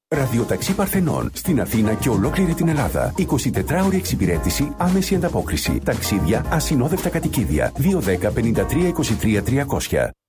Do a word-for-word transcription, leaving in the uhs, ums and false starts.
Ραδιοταξί Παρθενών στην Αθήνα και ολόκληρη την Ελλάδα. εικοσιτετράωρη εξυπηρέτηση, άμεση ανταπόκριση. Ταξίδια, ασυνόδευτα κατοικίδια. δύο ένα μηδέν πέντε τρία είκοσι τρία τριακόσια.